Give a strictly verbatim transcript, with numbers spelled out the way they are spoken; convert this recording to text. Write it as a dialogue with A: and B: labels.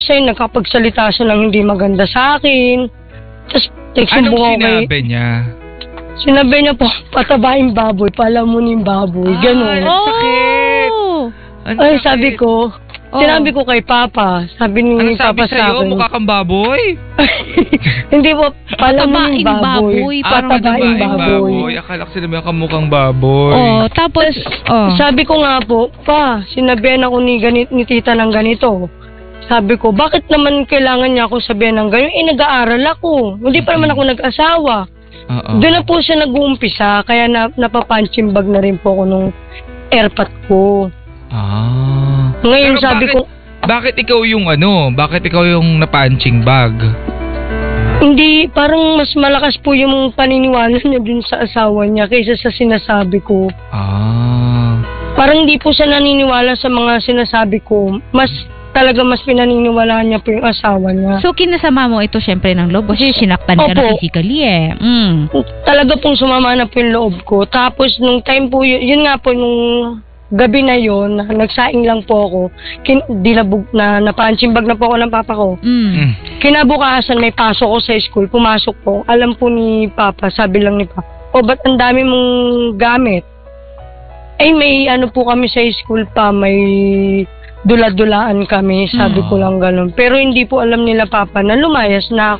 A: Siya nakapagsalita siya ng hindi maganda sa akin. Tapos,
B: anong sinabi kay, niya?
A: Sinabi niya po, patabaing baboy, palamunin baboy,
B: ah,
A: gano'n.
B: Ang sakit! Ang
A: Ay,
B: sakit.
A: sabi ko, oh. Sinabi ko kay Papa, sabi ni
B: ano
A: Papa
B: sabi sa'yo?
A: sa akin.
B: Mukha kang baboy?
A: Hindi po, palamunin baboy.
C: baboy.
A: Patabaing baboy.
B: baboy. Akala ko sinabi ka mukhang baboy.
C: Oh, tapos, oh.
A: Sabi ko nga po, Pa, sinabihan ako ni, ganit, ni tita ng ganito. Sabi ko, bakit naman kailangan niya ako sabihan ng ganyan? Eh, nag-aaral ako. Hindi pa naman ako nag-asawa.
B: Uh-oh.
A: Doon na po siya nag-uumpisa, kaya na, napapunching bag na rin po ako nung airpot ko.
B: Ah.
A: Ngayon
B: Pero
A: sabi
B: bakit,
A: ko...
B: Bakit ikaw yung ano? Bakit ikaw yung napunching bag?
A: Hindi, parang mas malakas po yung paniniwala niya dun sa asawa niya kaysa sa sinasabi ko.
B: Ah.
A: Parang hindi po siya naniniwala sa mga sinasabi ko. Mas... Talaga mas pinaniniwalaan niya po yung asawa niya.
C: So, kinasama mo ito syempre ng loob kasi sinaktan ka na physically eh. Mm.
A: Talaga pong sumama na po yung loob ko. Tapos, nung time po, yun, yun nga po, nung gabi na yun, nagsaing lang po ako, kin, dilabog na, napunching bag na po ako ng papa ko.
C: Mm.
A: Kinabukasan, may pasok ko sa school, pumasok po. Alam po ni Papa, sabi lang ni Papa, o ba't ang dami mong gamit? Eh, may ano po kami sa school pa, may... dula-dulaan kami, sabi ko lang gano'n. Pero hindi po alam nila Papa na lumayas na